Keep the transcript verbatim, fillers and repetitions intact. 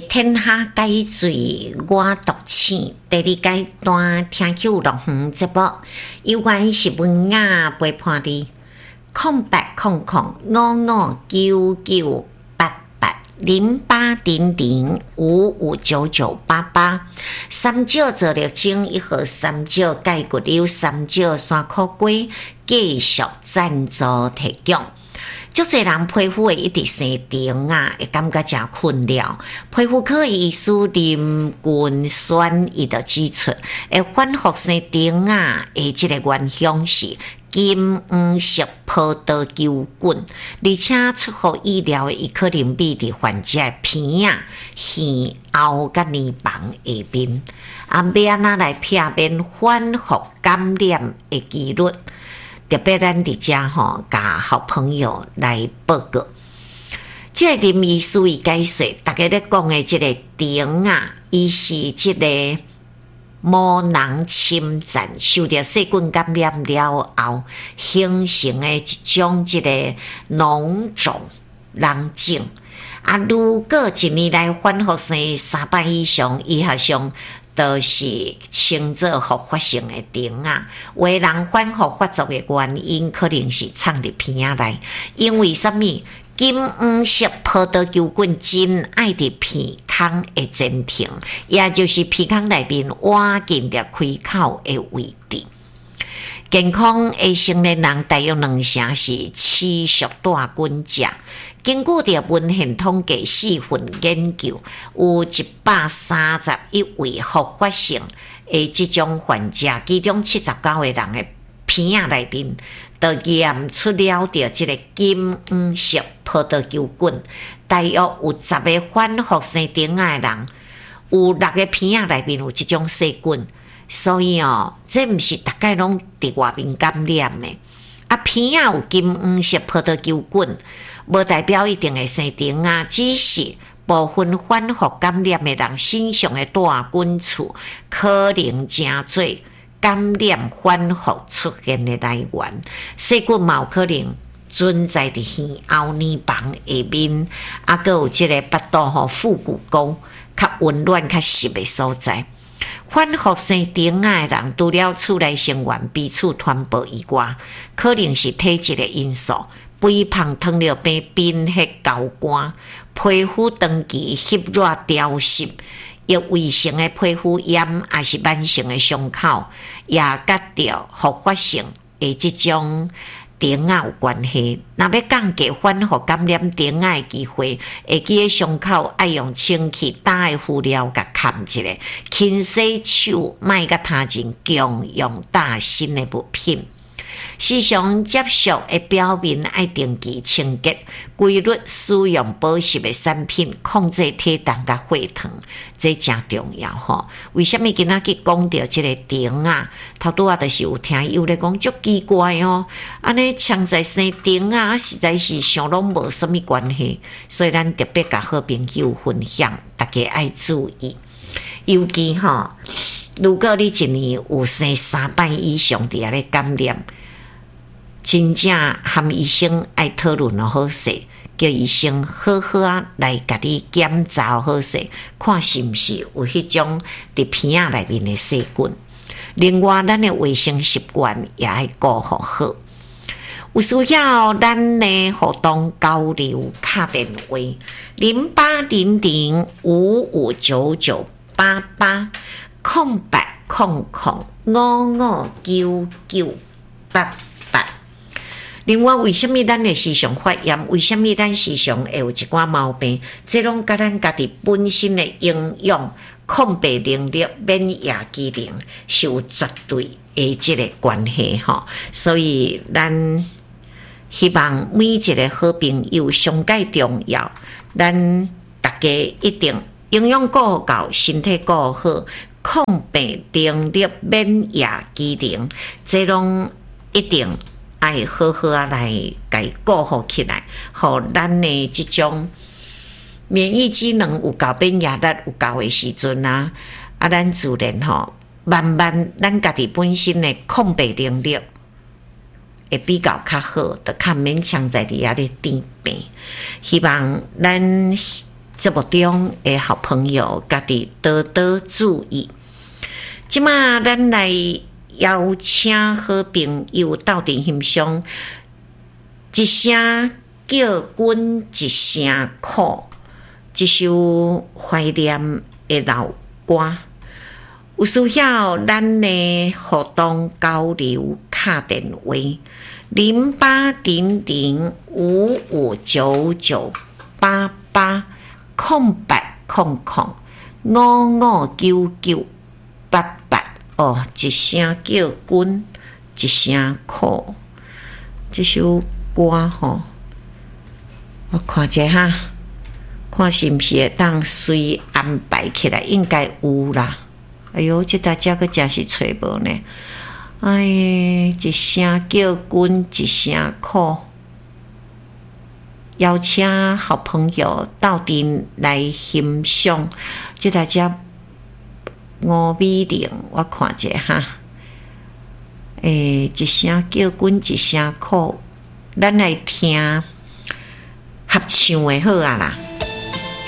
天下解罪我独醒，第二阶段听秋乐园节目，有关是文雅陪伴你，空八空空五五九九八八零八零零五五九九八八，三角做了精一盒三角解骨瘤三角山苦龟继续赞助提供。足侪人皮肤会一直生虫啊，会感觉真困扰。皮肤科医师林君轩伊就指出，会反复生虫啊，诶，即个原凶是金黄色葡萄球菌，而且出乎意料的，伊可能比伫患者的鼻啊、耳喉甲黏房下面，啊，要安怎来避免反复感染的几率？特别咱伫遮吼，甲好朋友来报告。即、这个林医师伊解说，大家咧讲的即个虫啊，伊是即个毛囊侵占，受到细菌感染了后，形成的一种即个脓肿囊肿。啊，如果一年来反复生三摆以上，以下上都是称作复发性的虫啊。有的人反复发作的原因，可能是藏伫鼻仔内，因为什么？金黄色葡萄球菌真爱伫鼻孔的前庭，也就是鼻孔内面挖进的开口的位置。健康的成年人大约两成是持续大菌者。根据着文献统计四份研究，有一百三十一位复发性的这种患者，其中七十九个人的鼻仔内面都验出了着这个金黄色葡萄球菌。大约有十个反复生虫仔的人，有六个鼻仔内面有这种细菌。所以哦，这毋是大概拢伫外面感染的。啊，鼻仔有金黄色葡萄球菌，无代表一定会生虫啊，只是部分反复感染的人身上的大菌处可能成做感染反复出现的来源。细菌嘛有可能存在伫耳喉黏房下面，啊，佮有即个巴肚吼腹股沟较温暖、较湿的所在。反复生虫仔的人，除了厝内成员彼此传播以外，可能是体质的因素，肥胖、糖尿病、贫血、高汗、皮肤长期湿热潮湿、易卫生的皮肤炎，还是慢性的伤口，也甲着复发性的这种虫仔有关系。若要降低反复感染虫仔的机会，会记得伤口爱用清气打的敷料甲盖一下，勤洗手，莫甲他人共用打新的物品。时常接触的表面爱定期清洁，规律使用保湿的产品，控制体重甲血糖，这真重要吼。为什么今仔日讲到这个虫啊？头拄啊，就是有听友咧讲，足奇怪哦，安尼常在生虫啊，实在是想拢无什么关系，所以咱特别甲好朋友分享，大家爱注意，尤其吼，如果你一年有生三摆以上伫遐咧感染。真正和医生爱讨论了好势，叫医生好好啊来甲你检查好势，看是毋是有迄种伫鼻仔内面的细菌。另外，咱的卫生习惯也爱顾好好。有需要咱的互动交流，打电话零八零零五五九九八八空八空空五五九九八。另外，为什么咱会时常发炎？为什么咱时常会有一寡毛病？这拢甲咱家己本身的营养、抗病能力、免疫机能是有绝对的这个关系哈。所以，咱希望每一个好朋友上介重要，咱大家一定营养顾够，身体顾好，抗病能力、免疫机能，这拢一定。爱好好啊来甲伊顾好起来，互咱的即种免疫机能有够，免疫力有够的时阵啊，啊，咱自然吼，慢慢咱家己本身的抗病能力会比较较好，就较免常在伫遐咧生病。希望咱节目中的好朋友，家己多多注意。即马咱来邀请好朋友斗阵欣赏一声叫阮一声苦，一首怀念的老歌。有需要咱的互动交流，打电话零八零零五五九九八八空白空空五五九九八八哦，一声叫阮，一声苦。这首歌吼，我看一下，看是毋是会当随安排起来，应该有啦。哎哟，这大家个真是找无呢。哎，一声叫阮，一声苦。邀请好朋友斗阵来欣赏，这大家吴美玲，我看一下。诶，一声叫阮，一声苦。咱来听合唱的好啊啦。